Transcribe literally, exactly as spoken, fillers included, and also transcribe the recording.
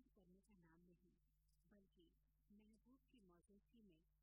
बंद करने का नाम नहीं, बल्कि महबूब की मौजूदगी में